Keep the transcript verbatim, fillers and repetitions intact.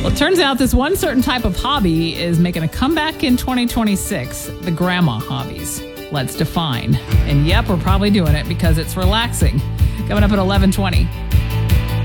Well, it turns out this one certain type of hobby is making a comeback in twenty twenty-six, the grandma hobbies. Let's define. And yep, we're probably doing it because it's relaxing. Coming up at eleven twenty.